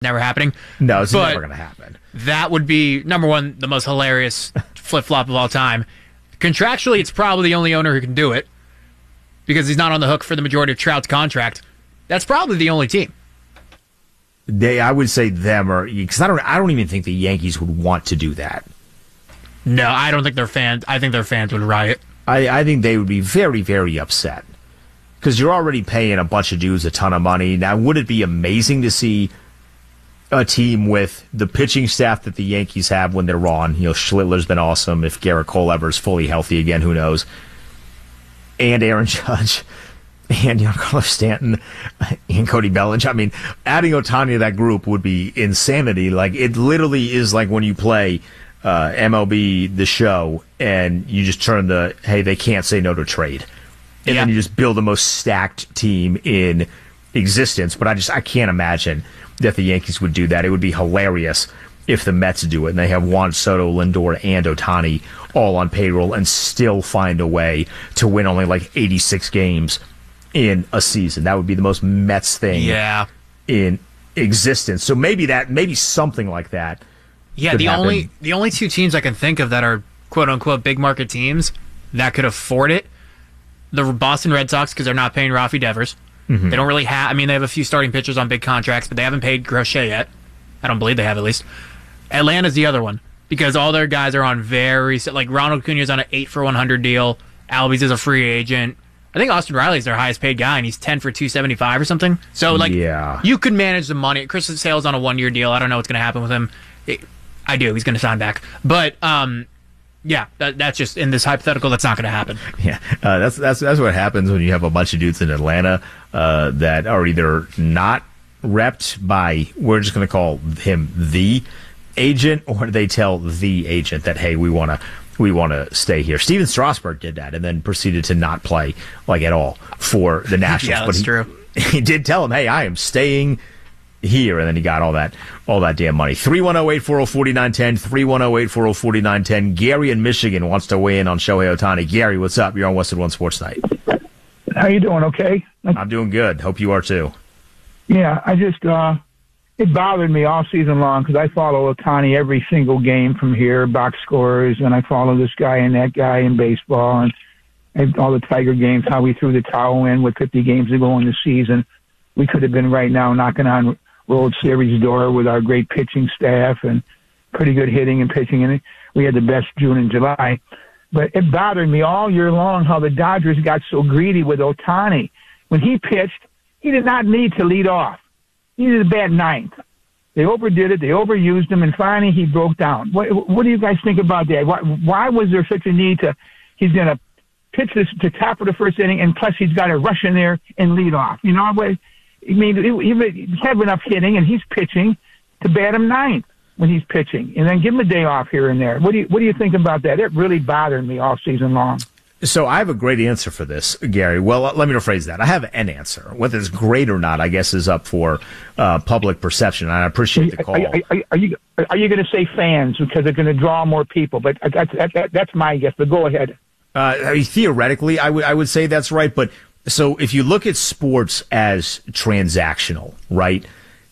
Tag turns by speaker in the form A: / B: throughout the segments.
A: Never happening.
B: No, it's never going to happen.
A: That would be, number one, the most hilarious flip-flop of all time. Contractually, it's probably the only owner who can do it because he's not on the hook for the majority of Trout's contract. That's probably the only team.
B: I would say them, or because I don't even think the Yankees would want to do that.
A: No, I don't think their fans. I think their fans would riot.
B: I think they would be very, very upset because you're already paying a bunch of dudes a ton of money. Now, would it be amazing to see a team with the pitching staff that the Yankees have when they're on? You know, Schlittler's been awesome. If Garrett Cole ever's fully healthy again, who knows? And Aaron Judge and Giancarlo Stanton and Cody Bellinger. I mean, adding Ohtani to that group would be insanity. Like, it literally is like when you play MLB The Show and you just turn hey, they can't say no to trade. And then you just build the most stacked team in existence. But I can't imagine that the Yankees would do that. It would be hilarious if the Mets do it and they have Juan Soto, Lindor, and Ohtani all on payroll and still find a way to win only like 86 games in a season. That would be the most Mets thing in existence. So maybe something like that.
A: Yeah, the only two teams I can think of that are quote unquote big market teams that could afford it, the Boston Red Sox, because they're not paying Rafi Devers. Mm-hmm. They don't really have. I mean, they have a few starting pitchers on big contracts, but they haven't paid Crochet yet. I don't believe they have, at least. Atlanta's the other one because all their guys are on like Ronald Acuna's on an 8 for 100 deal. Albies is a free agent. I think Austin Riley's their highest paid guy, and he's 10 for 275 or something. So, you could manage the money. Chris Sale's on a 1-year deal. I don't know what's going to happen with him. I do. He's going to sign back. But, that's just in this hypothetical. That's not going to happen.
B: Yeah, that's what happens when you have a bunch of dudes in Atlanta that are either not repped by, we're just going to call him the agent, or they tell the agent that, hey, we want to stay here. Steven Strasburg did that and then proceeded to not play at all for the Nationals.
A: Yeah, that's true.
B: He did tell him, hey, I am staying here, and then he got all that damn money. 310-840-4910, 310-840-4910. Gary in Michigan wants to weigh in on Shohei Ohtani. Gary, what's up? You're on Westwood One Sports Night.
C: How you doing? Okay?
B: I'm doing good. Hope you are too.
C: Yeah, I just it bothered me all season long because I follow Ohtani every single game from here, box scores, and I follow this guy and that guy in baseball and all the Tiger games, how we threw the towel in with 50 games to go in the season. We could have been right now knocking on World Series door with our great pitching staff and pretty good hitting and pitching, and we had the best June and July. But it bothered me all year long how the Dodgers got so greedy with Ohtani. When he pitched, he did not need to lead off. He did a bad ninth. They overdid it. They overused him, and finally he broke down. What do you guys think about that? Why was there such a need to? He's going to pitch this to top of the first inning, and plus he's got to rush in there and lead off. You know, I mean, he had enough hitting, and he's pitching to bat him ninth when he's pitching, and then give him a day off here and there. What do you think about that? It really bothered me all season long.
B: So I have a great answer for this, Gary. Well, let me rephrase that. I have an answer. Whether it's great or not, I guess, is up for public perception. And I appreciate the call.
C: Are you going to say fans because they're going to draw more people? But that's my guess. But go ahead.
B: Theoretically, I would say that's right. But so if you look at sports as transactional, right,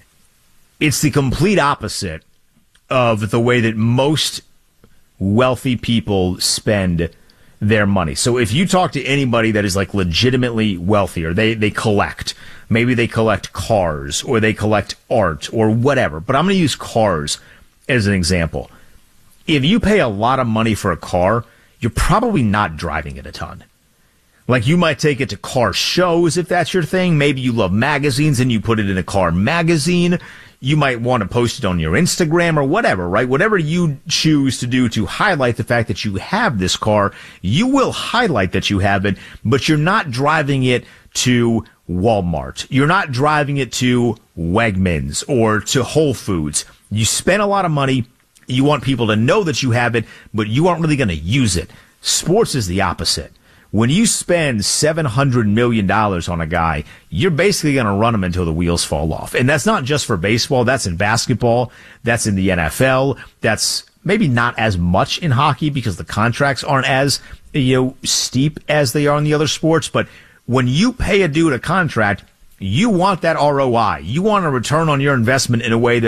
B: it's the complete opposite of the way that most wealthy people spend their money. So if you talk to anybody that is like legitimately wealthy, or they collect, maybe they collect cars or they collect art or whatever, but I'm going to use cars as an example. If you pay a lot of money for a car, you're probably not driving it a ton. Like, you might take it to car shows if that's your thing. Maybe you love magazines and you put it in a car magazine. You might want to post it on your Instagram or whatever, right? Whatever you choose to do to highlight the fact that you have this car, you will highlight that you have it, but you're not driving it to Walmart. You're not driving it to Wegmans or to Whole Foods. You spend a lot of money. You want people to know that you have it, but you aren't really going to use it. Sports is the opposite. When you spend $700 million on a guy, you're basically going to run him until the wheels fall off. And that's not just for baseball. That's in basketball. That's in the NFL. That's maybe not as much in hockey because the contracts aren't as, steep as they are in the other sports. But when you pay a dude a contract, You want that ROI. You want a return on your investment in a way that